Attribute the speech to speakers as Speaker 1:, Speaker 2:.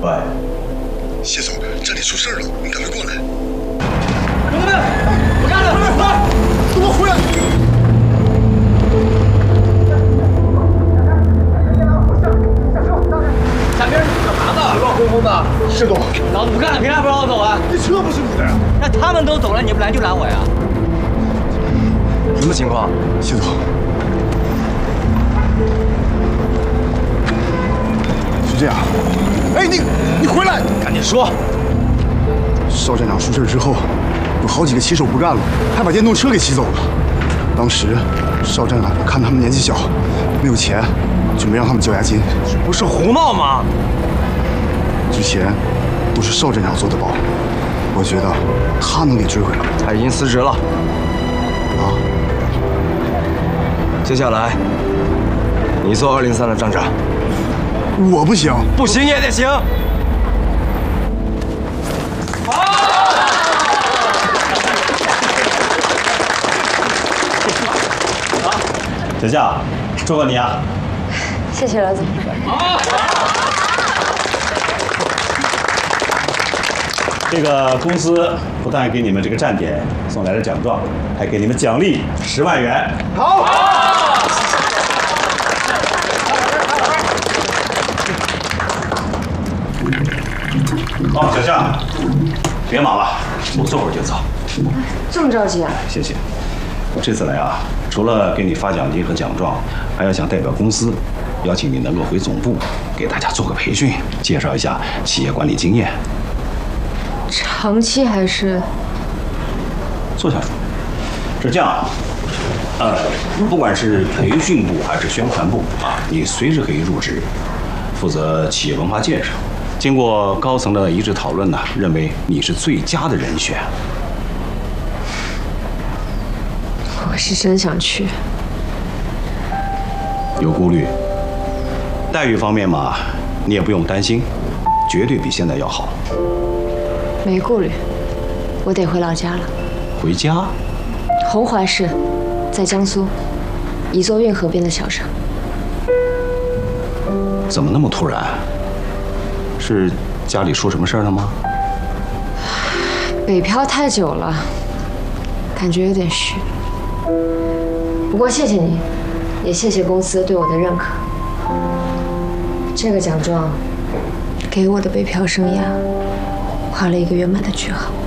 Speaker 1: 喂，
Speaker 2: 谢总，这里出事了，你赶快过来！
Speaker 3: 兄弟们，我干了！来，给我回来！下边你干嘛呢？乱哄哄的。
Speaker 2: 谢总，
Speaker 3: 老子不干了，凭啥不让我走啊？
Speaker 2: 这车不是你的呀？
Speaker 3: 那他们都走了，你不拦就拦我呀？
Speaker 4: 什么情况？
Speaker 2: 谢总，是这样。哎，你回来！
Speaker 4: 赶紧说。
Speaker 2: 邵站长出事之后，有好几个骑手不干了，还把电动车给骑走了。当时邵站长看他们年纪小，没有钱，就没让他们交押金。
Speaker 4: 这不是胡闹吗？
Speaker 2: 之前都是邵站长做的包，我觉得他能给追回来。
Speaker 4: 他已经辞职了。
Speaker 2: 啊，
Speaker 4: 接下来你做203的站长。
Speaker 2: 我不行，
Speaker 4: 不行也得行。
Speaker 1: 小夏，祝贺你啊！
Speaker 5: 谢谢老总。
Speaker 1: 这个公司不但给你们这个站点送来了奖状，还给你们奖励10万元。
Speaker 2: 好。
Speaker 1: 哦，小夏，别忙了，我坐会儿就走。
Speaker 5: 这么着急啊？
Speaker 1: 谢谢。我这次来啊，除了给你发奖金和奖状，还要想代表公司，邀请你能够回总部，给大家做个培训，介绍一下企业管理经验。
Speaker 5: 长期还是？
Speaker 1: 坐下说。是这样啊，不管是培训部还是宣传部啊，你随时可以入职，负责企业文化建设。经过高层的一致讨论呢，认为你是最佳的人选。
Speaker 5: 我是真想去。
Speaker 1: 有顾虑，待遇方面嘛，你也不用担心，绝对比现在要好。
Speaker 5: 没顾虑，我得回老家了。
Speaker 1: 回家？
Speaker 5: 红华市，在江苏，一座运河边的小城。
Speaker 1: 怎么那么突然？是家里出什么事儿了吗？
Speaker 5: 北漂太久了，感觉有点虚。不过谢谢你，也谢谢公司对我的认可。这个奖状给我的北漂生涯画了一个圆满的句号。